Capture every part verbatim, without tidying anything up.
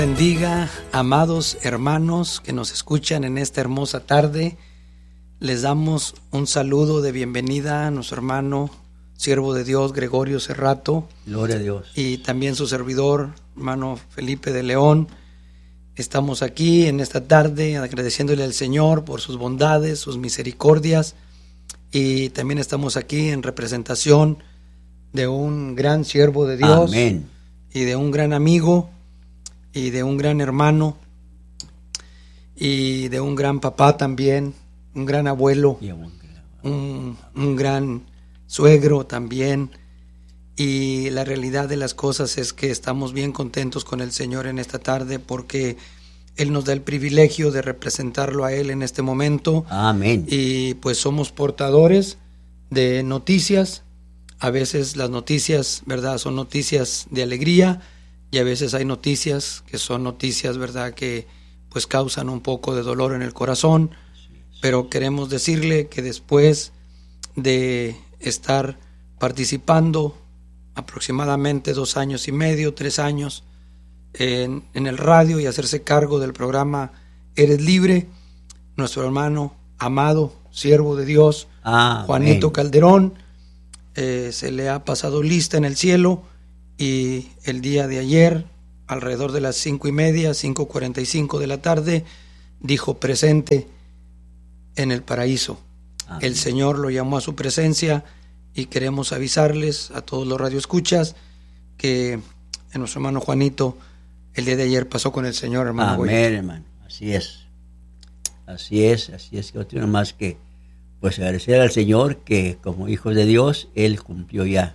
Bendiga, amados hermanos que nos escuchan en esta hermosa tarde. Les damos un saludo de bienvenida a nuestro hermano, siervo de Dios, Gregorio Cerrato. Gloria a Dios. Y también su servidor, hermano Felipe de León. Estamos aquí en esta tarde agradeciéndole al Señor por sus bondades, sus misericordias. Y también estamos aquí en representación de un gran siervo de Dios. Amén. Y de un gran amigo. Y de un gran hermano, y de un gran papá también, un gran abuelo, un, un gran suegro también. Y la realidad de las cosas es que estamos bien contentos con el Señor en esta tarde porque Él nos da el privilegio de representarlo a Él en este momento. Amén. Y pues somos portadores de noticias. A veces las noticias, ¿verdad?, son noticias de alegría. Y a veces hay noticias que son noticias, ¿verdad?, que pues causan un poco de dolor en el corazón. Pero queremos decirle que después de estar participando aproximadamente dos años y medio, tres años en, en el radio y hacerse cargo del programa Eres Libre, nuestro hermano amado, siervo de Dios, Amén. Juanito Calderón, eh, se le ha pasado lista en el cielo. Y el día de ayer, alrededor de las cinco y media, cinco cuarenta y cinco de la tarde, dijo presente en el paraíso. Amén. El Señor lo llamó a su presencia y queremos avisarles a todos los radioescuchas que nuestro hermano Juanito el día de ayer pasó con el Señor, hermano. Amén, Goyito. Hermano. Así es. Así es, así es que no tengo más que pues agradecer al Señor que como hijo de Dios, Él cumplió ya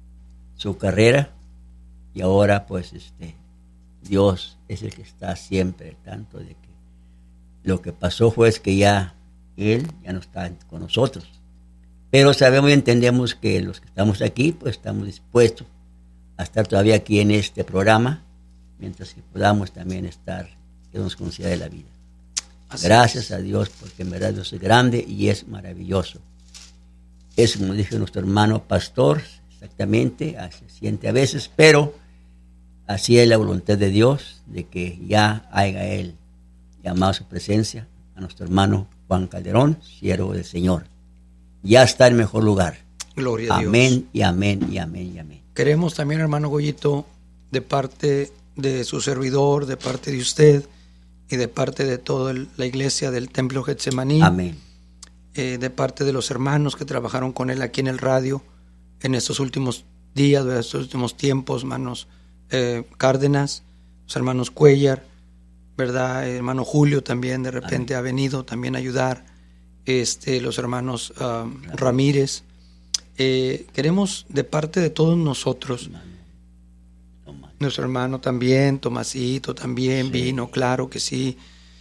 su carrera. Y ahora pues este Dios es el que está siempre, tanto de que lo que pasó fue es que ya Él ya no está con nosotros. Pero sabemos y entendemos que los que estamos aquí pues estamos dispuestos a estar todavía aquí en este programa, mientras que podamos también estar, que nos conceda de la vida. Así Gracias es. a Dios, porque en verdad Dios es grande y es maravilloso. Es como dijo nuestro hermano pastor, exactamente, se siente a veces, pero así es la voluntad de Dios, de que ya haya Él llamado a su presencia a nuestro hermano Juan Calderón, siervo del Señor. Ya está en mejor lugar. Gloria a Dios. Amén y amén y amén y amén. Queremos también, hermano Goyito, de parte de su servidor, de parte de usted y de parte de toda la iglesia del Templo Getsemaní. Amén. Eh, de parte de los hermanos que trabajaron con él aquí en el radio en estos últimos días, en estos últimos tiempos, hermanos eh, Cárdenas, los hermanos Cuellar, ¿verdad? El hermano Julio también de repente Amén. ha venido también a ayudar, este, los hermanos uh, Ramírez. Eh, queremos de parte de todos nosotros, Tomás. Nuestro hermano también, Tomasito también sí. vino, claro que sí,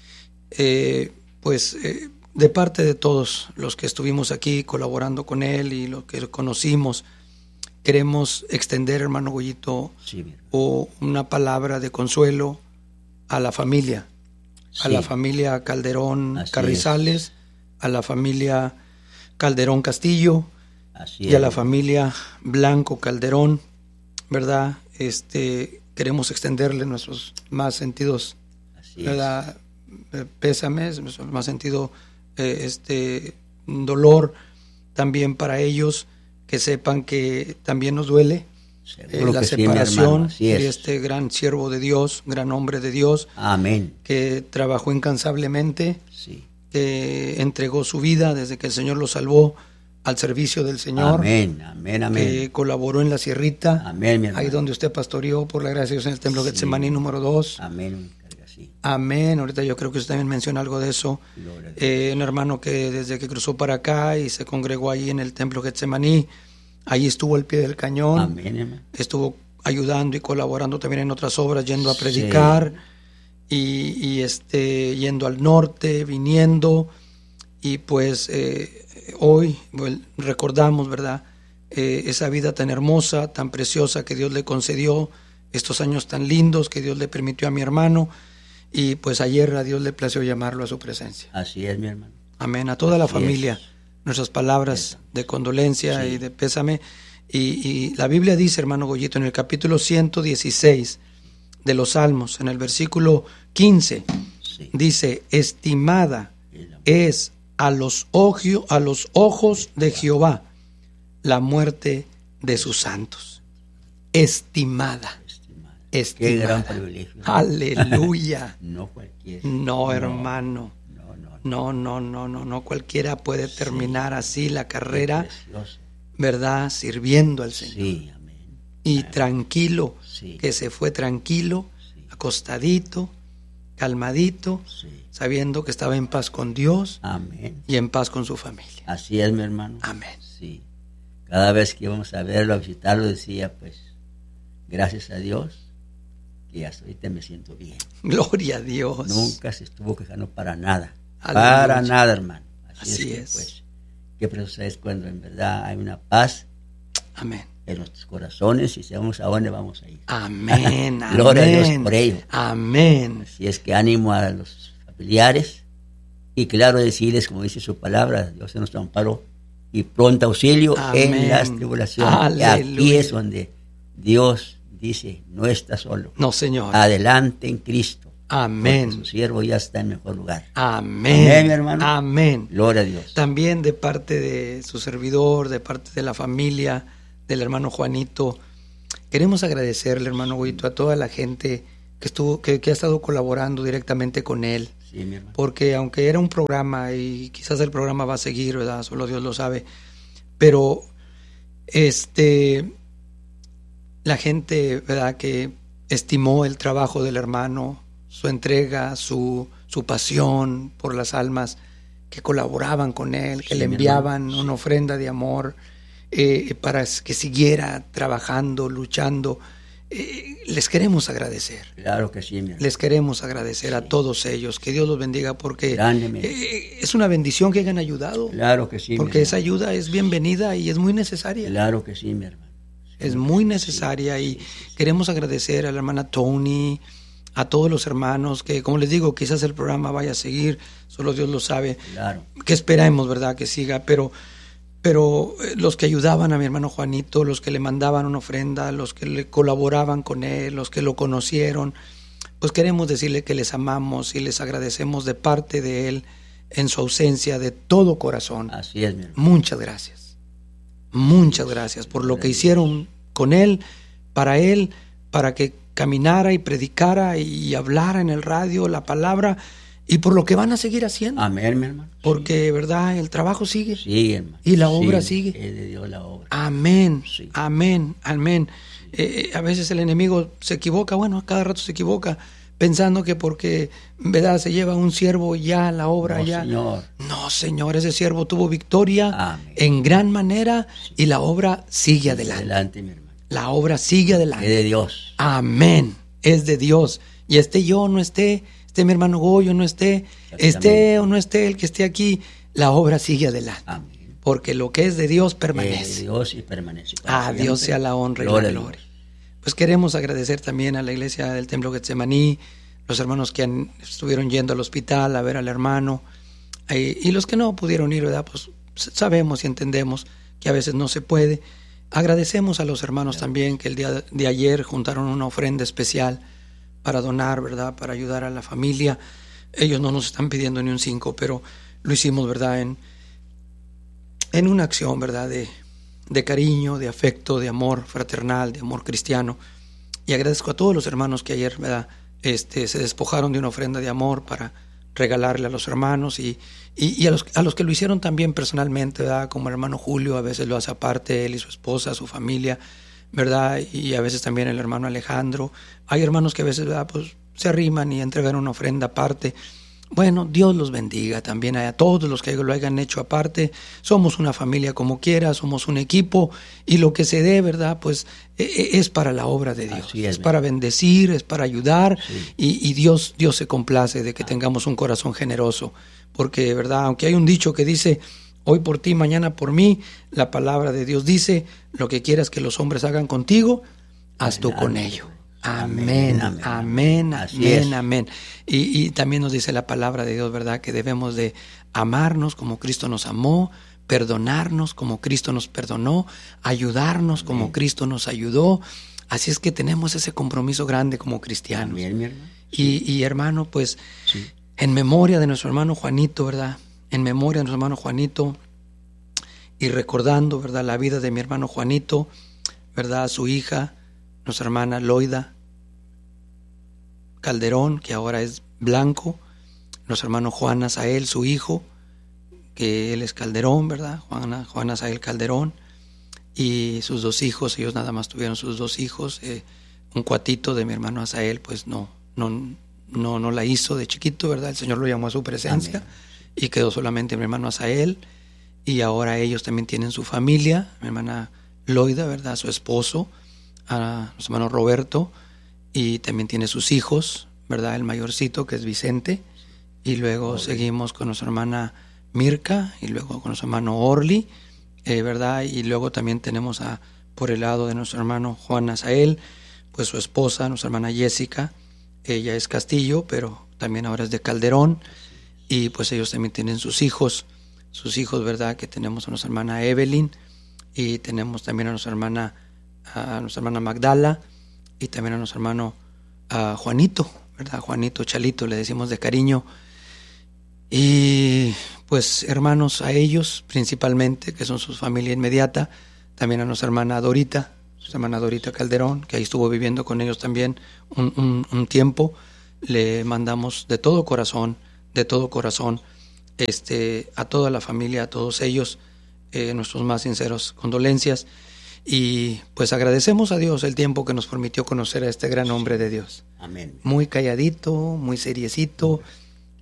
eh, pues eh, de parte de todos los que estuvimos aquí colaborando con él y los que conocimos, queremos extender, hermano Goyito, sí, o una palabra de consuelo a la familia, sí. a la familia Calderón Así Carrizales, es. a la familia Calderón Castillo Así y es. a la familia Blanco Calderón, ¿verdad? Este, queremos extenderle nuestros más sentidos, Así ¿verdad? Es. pésames, nuestro más sentido eh, este dolor también para ellos, que sepan que también nos duele eh, la separación sí, de este gran siervo de Dios, gran hombre de Dios. Amén. Que trabajó incansablemente, sí. que entregó su vida desde que el Señor lo salvó al servicio del Señor. Amén, amén, amén. Que colaboró en la sierrita, amén, mi ahí donde usted pastoreó por la gracia de Dios en el Templo sí. Getsemaní número dos. Amén. Sí. Amén. Ahorita yo creo que usted también menciona algo de eso. Eh, un hermano que desde que cruzó para acá y se congregó ahí en el Templo Getsemaní, ahí estuvo al pie del cañón. Amén, amén. Estuvo ayudando y colaborando también en otras obras, yendo a predicar sí. y, y este, yendo al norte, viniendo. Y pues eh, hoy bueno, recordamos, ¿verdad? Eh, esa vida tan hermosa, tan preciosa que Dios le concedió, estos años tan lindos que Dios le permitió a mi hermano. Y pues ayer a Dios le plació llamarlo a su presencia. Así es, mi hermano. Amén. A toda Así la familia, es. nuestras palabras de condolencia sí. y de pésame. Y, y la Biblia dice, hermano Goyito, en el capítulo ciento dieciséis de los Salmos, en el versículo quince, Sí. dice, estimada es a los, ojio, a los ojos de Jehová la muerte de sus santos. Estimada. Estimada. Estimada. Qué gran privilegio. Aleluya. No cualquiera. No, hermano. No, no, No, no, no, no, no cualquiera puede terminar así la carrera, Precioso. ¿verdad? Sirviendo al Señor. Sí, amén. Y tranquilo, Sí. que se fue tranquilo, Sí. acostadito, calmadito, Sí. sabiendo que estaba en paz con Dios Amén. y en paz con su familia. Así es, mi hermano. Amén. Sí. Cada vez que íbamos a verlo, a visitarlo, decía, pues, gracias a Dios, que hasta ahorita me siento bien. Gloria a Dios. Nunca se estuvo quejando para nada. Aleluya. Para nada, hermano. Así, Así es, que, es. pues, qué precioso es cuando en verdad hay una paz Amén. en nuestros corazones y sabemos a dónde vamos a ir. Amén. Amén. Gloria a Dios por ello. Amén. Así es que ánimo a los familiares y claro decirles, como dice su palabra, Dios es nuestro amparo y pronto auxilio Amén. en las tribulaciones. Y aquí Aleluya. es donde Dios dice, no está solo. No, Señor. Adelante en Cristo. Amén. Porque su siervo ya está en mejor lugar. Amén. Amén, mi hermano. Amén. Gloria a Dios. También de parte de su servidor, de parte de la familia, del hermano Juanito, queremos agradecerle, hermano Huito, a toda la gente que estuvo, que, que ha estado colaborando directamente con él. Sí, mi hermano. Porque aunque era un programa, y quizás el programa va a seguir, ¿verdad? Solo Dios lo sabe. Pero este la gente, ¿verdad?, que estimó el trabajo del hermano, su entrega, su, su pasión por las almas, que colaboraban con él, que Sí, le mi enviaban hermano. una ofrenda de amor eh, para que siguiera trabajando, luchando. Eh, les queremos agradecer. Claro que sí, mi hermano. Les queremos agradecer a todos ellos. Que Dios los bendiga porque Grandemente. eh, es una bendición que hayan ayudado. Claro que sí, mi Porque esa hermano. ayuda es bienvenida y es muy necesaria. Claro que sí, mi hermano. Es muy necesaria y queremos agradecer a la hermana Tony, a todos los hermanos que, como les digo, quizás el programa vaya a seguir, solo Dios lo sabe. Claro. Que esperemos, ¿verdad?, que siga, pero, pero eh, los que ayudaban a mi hermano Juanito, los que le mandaban una ofrenda, los que le colaboraban con él, los que lo conocieron, pues queremos decirle que les amamos y les agradecemos de parte de él en su ausencia de todo corazón. Así es, mi hermano. Muchas gracias. Muchas gracias por lo que hicieron con él, para él, para que caminara y predicara y hablara en el radio la palabra y por lo que van a seguir haciendo. Amén, mi hermano. Porque, ¿verdad?, el trabajo sigue. Sí, hermano. Y la obra Sí, sigue. Es de Dios la obra. Amén, Sí. amén, amén. Eh, a veces el enemigo se equivoca, bueno, a cada rato se equivoca, pensando que porque, ¿verdad?, se lleva un siervo ya la obra No, ya. Señor. No, Señor, ese siervo tuvo victoria Amén. en gran manera y la obra sigue adelante. Adelante, mi hermano. La obra sigue Es adelante. de Dios. Amén. Es de Dios. Y esté yo, no esté, esté mi hermano Goyo, no esté, esté Exactamente. o no esté el que esté aquí, la obra sigue adelante. Amén. Porque lo que es de Dios Es de permanece. Dios y permanece. para A siempre. Dios sea la honra y Gloria la a gloria. Dios. Pues queremos agradecer también a la iglesia del Templo Getsemaní, los hermanos que han- estuvieron yendo al hospital a ver al hermano, eh, y los que no pudieron ir, ¿verdad? Pues sabemos y entendemos que a veces no se puede. Agradecemos a los hermanos también que el día de ayer juntaron una ofrenda especial para donar, ¿verdad?, para ayudar a la familia. Ellos no nos están pidiendo ni un cinco, pero lo hicimos, ¿verdad?, en, en una acción, ¿verdad?, de, de cariño, de afecto, de amor fraternal, de amor cristiano. Y agradezco a todos los hermanos que ayer, ¿verdad?, este, se despojaron de una ofrenda de amor para regalarle a los hermanos y, y, y a, los, a los que lo hicieron también personalmente, ¿verdad?, como el hermano Julio, a veces lo hace aparte, él y su esposa, su familia, ¿verdad?, y a veces también el hermano Alejandro. Hay hermanos que a veces, ¿verdad?, pues se arriman y entregan una ofrenda aparte. Bueno, Dios los bendiga también a todos los que lo hayan hecho aparte. Somos una familia como quiera, somos un equipo y lo que se dé, ¿verdad?, pues es para la obra de Dios. Así es, es para bendecir, es para ayudar, Sí. y, y Dios, Dios se complace de que tengamos un corazón generoso. Porque, ¿verdad?, aunque hay un dicho que dice, hoy por ti, mañana por mí, la palabra de Dios dice, lo que quieras que los hombres hagan contigo, haz tú con ello. Amén, Amén, amén, Así amén, es. amén. Y, y también nos dice la palabra de Dios, ¿verdad?, que debemos de amarnos como Cristo nos amó, perdonarnos como Cristo nos perdonó, ayudarnos como Cristo nos ayudó, Así es que tenemos ese compromiso grande como cristianos. Amén, mi hermano. Y, y hermano, pues, Sí. en memoria de nuestro hermano Juanito, ¿verdad? En memoria de nuestro hermano Juanito, y recordando, ¿verdad?, la vida de mi hermano Juanito, ¿verdad?, su hija, nuestra hermana Loida Calderón, que ahora es Blanco, nuestro hermano Juan Asael, su hijo, que él es Calderón, ¿verdad?, Juan, Juan Asael Calderón, y sus dos hijos, ellos nada más tuvieron sus dos hijos, eh, un cuatito de mi hermano Asael, pues no, no, no, no la hizo de chiquito, ¿verdad?, el Señor lo llamó a su presencia. Amén. Y quedó solamente mi hermano Asael, y ahora ellos también tienen su familia, mi hermana Loida, ¿verdad?, su esposo, a nuestro hermano Roberto, y también tiene sus hijos, ¿verdad?, el mayorcito que es Vicente, y luego Orly. Seguimos con nuestra hermana Mirka, y luego con nuestro hermano Orly, eh, ¿verdad?, y luego también tenemos a, por el lado de nuestro hermano Juan Asael, pues su esposa, nuestra hermana Jessica, ella es Castillo, pero también ahora es de Calderón, y pues ellos también tienen sus hijos, sus hijos, ¿verdad?, que tenemos a nuestra hermana Evelyn, y tenemos también a nuestra hermana, a nuestra hermana Magdala, y también a nuestro hermano a Juanito, ¿verdad?, Juanito, Chalito, le decimos de cariño. Y pues hermanos a ellos principalmente, que son su familia inmediata, también a nuestra hermana Dorita, nuestra hermana Dorita Calderón, que ahí estuvo viviendo con ellos también un, un, un tiempo. Le mandamos de todo corazón, de todo corazón, este, a toda la familia, a todos ellos, eh, nuestros más sinceros condolencias, y pues agradecemos a Dios el tiempo que nos permitió conocer a este gran hombre de Dios. Amén. Muy calladito, muy seriecito,